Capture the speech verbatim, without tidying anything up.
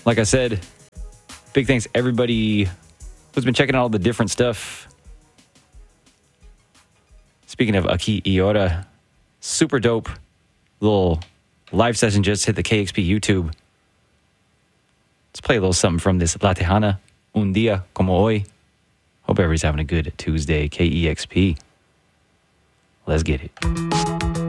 like I said, big thanks to everybody who's been checking out all the different stuff. Speaking of Aki Iora, super dope little live session just hit the K X P YouTube. Let's play a little something from this La Tejana, Un Día Como Hoy. Hope everybody's having a good Tuesday, K E X P. Let's get it.